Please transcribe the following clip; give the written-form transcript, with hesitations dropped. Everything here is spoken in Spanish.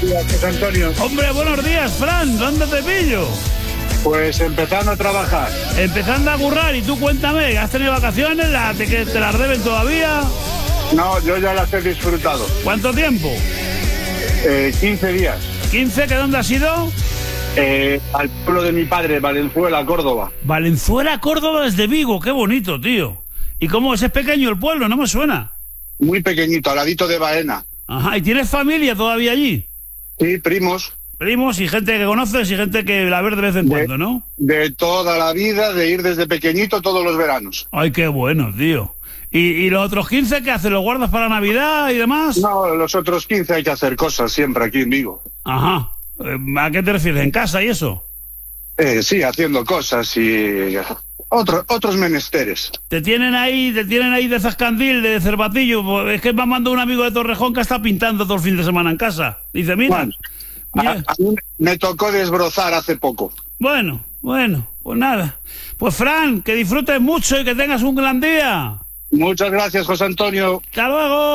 días, José Antonio. Hombre, buenos días, Fran. ¿Dónde te pillo? Pues empezando a trabajar. Empezando a currar. Y tú cuéntame, ¿has tenido vacaciones? ¿Te las deben todavía? No, yo ya las he disfrutado. ¿Cuánto tiempo? 15 días. ¿15? ¿Que dónde has ido? Al pueblo de mi padre, Valenzuela, Córdoba. Valenzuela, Córdoba, desde Vigo. Qué bonito, tío. ¿Y cómo es? ¿Es pequeño el pueblo? No me suena. Muy pequeñito, al ladito de Baena. Ajá. ¿Y tienes familia todavía allí? Sí, primos. Primos y gente que conoces y gente que la ves de vez en cuando, ¿no? De toda la vida, de ir desde pequeñito todos los veranos. Ay, qué bueno, tío. ¿Y los otros 15 qué haces? ¿Los guardas para Navidad y demás? No, los otros 15 hay que hacer cosas siempre aquí en Vigo. Ajá. ¿A qué te refieres? ¿En casa y eso? Sí, haciendo cosas y otros menesteres. Te tienen ahí de Zascandil, de Cervatillo. Pues es que me ha mandado un amigo de Torrejón que está pintando todo el fin de semana en casa. Dice, mira. Bueno, a mí me tocó desbrozar hace poco. Bueno, pues nada. Pues Fran, que disfrutes mucho y que tengas un gran día. Muchas gracias, José Antonio. Hasta luego.